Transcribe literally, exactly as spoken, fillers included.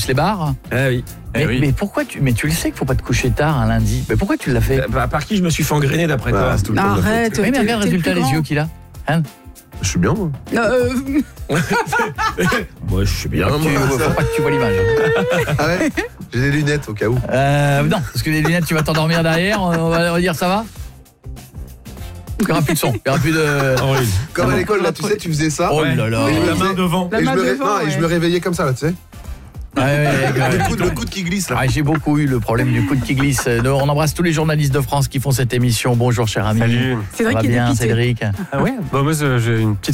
remplissent les bars. Ah oui. Mais, Eh oui. mais pourquoi tu mais tu le sais qu'il faut pas te coucher tard un lundi. Mais pourquoi tu l'as fait? Bah, par qui je me suis fait engrainer d'après Bah, toi? c'est tout le temps de la faute. Arrête. Oui, mais t'es- regarde le t'es résultat plus des grand. yeux qu'il a. Hein? Je suis bien, moi. Euh, Moi, je suis bien. Tu, moi, faut ça. pas que tu vois l'image. Ah ouais. J'ai des lunettes au cas où. Euh, non, parce que les lunettes, tu vas t'endormir derrière. On va, on va dire ça va. Il n'y aura plus de son, il n'y aura plus de. Horrible. Comme à l'école, là, tu sais, tu faisais ça. Oh Ouais. là là. Et je me La main faisais- devant. La et je main me ré- devant, non, et je ouais. me réveillais comme ça, là, tu sais. Ouais, ouais, ouais, Le ouais. coude, le coude qui glisse, là. Ah, j'ai beaucoup eu le problème du coude qui glisse. Euh, On embrasse tous les journalistes de France qui font cette émission. Bonjour, cher ami. Salut. Ça Cédric va est bien, dépité. Cédric? Ah ouais. Bah moi j'ai une petite